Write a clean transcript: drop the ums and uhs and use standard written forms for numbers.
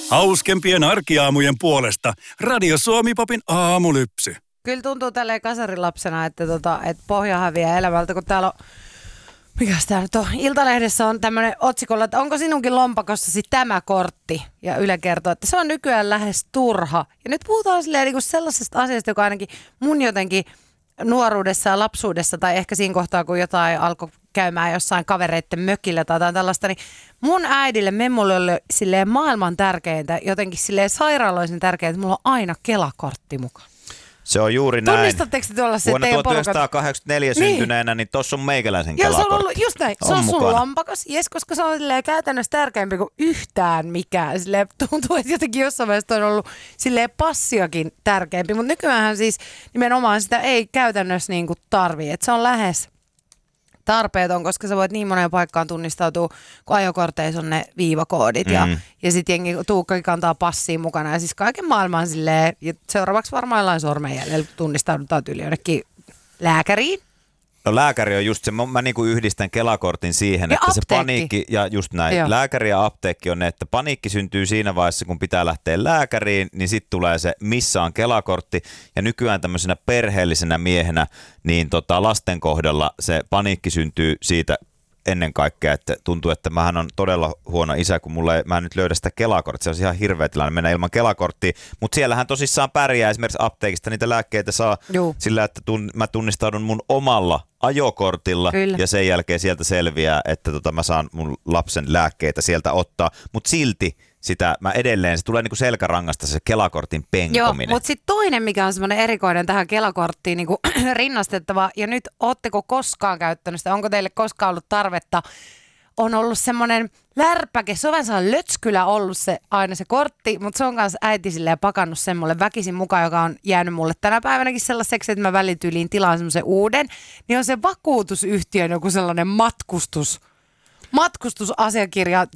Hauskempien arkiaamujen puolesta Radio Suomi-popin aamulypsy. Kyllä tuntuu tälleen kasarilapsena, että pohja häviää elämältä, kun täällä on... Mikäs tää nyt on? Iltalehdessä on tämmönen otsikolla, että onko sinunkin lompakossasi tämä kortti? Ja Yle kertoo, että se on nykyään lähes turha. Ja nyt puhutaan silleen niin kuin sellaisesta asiasta, joka ainakin mun jotenkin nuoruudessa ja lapsuudessa tai ehkä siinä kohtaa, kun jotain alkoi käymään jossain kavereitten mökillä tai jotain tällaista, niin mun äidille memmulle oli silleen maailman tärkeintä, jotenkin silleen sairaaloisen tärkeintä, että mulla on aina Kela-kortti mukaan. Se on juuri näin. Tunnistatteko te tuolla se Vuonna teidän 1984 syntyneenä, niin tuossa on meikäläisen Kela-kortti. Ja se on ollut just näin. Se on sun lompakas, koska se on käytännössä tärkeämpi kuin yhtään mikään. Silleen, tuntuu, että jotenkin jossain vaiheessa on ollut silleen passiakin tärkeämpi, mutta nykyäänhän siis nimenomaan sitä ei käytännössä niin kuin tarvii. Että se on lähes tarpeeton, koska sä voit niin moneen paikkaan tunnistautua, kun ajokorteissa on ne viivakoodit ja sitten jengi Tuukkakin kantaa passiin mukana ja siis kaiken maailman silleen, ja seuraavaksi varmaan jollain sormenjäljellä tunnistaudutaan tyyli jonnekin lääkäriin. No lääkäri on just se, mä niinku yhdistän Kela-kortin siihen, ja että apteekki. Se paniikki, ja just näin, Joo. Lääkäri ja apteekki on ne, että paniikki syntyy siinä vaiheessa, kun pitää lähteä lääkäriin, niin sitten tulee se, missä on Kela-kortti, ja nykyään tämmöisenä perheellisenä miehenä, niin lasten kohdalla se paniikki syntyy siitä ennen kaikkea, että tuntuu, että mähän on todella huono isä, kun mä en nyt löydä sitä Kela-korttia. Se on ihan hirveä tilanne mennä ilman Kela-korttia, mutta siellähän tosissaan pärjää. Esimerkiksi apteekista niitä lääkkeitä saa sillä, että mä tunnistaudun mun omalla ajokortilla. Kyllä. Ja sen jälkeen sieltä selviää, että mä saan mun lapsen lääkkeitä sieltä ottaa, mutta silti sitä mä edelleen, se tulee niinku selkärangasta se Kela-kortin penkominen. Joo, mutta sitten toinen, mikä on semmoinen erikoinen tähän Kela-korttiin niinku rinnastettava, ja nyt ootteko koskaan käyttänyt sitä, onko teille koskaan ollut tarvetta, on ollut semmoinen lärpäke, se on vähän sellainen lötskylä ollut se, aina se kortti, mutta se on kanssa äiti silleen pakannut sen mulle väkisin mukaan, joka on jäänyt mulle tänä päivänäkin sellaiseksi, että mä välityyliin tilaan semmoisen uuden, niin on se vakuutusyhtiön joku sellainen matkustusasiakirja,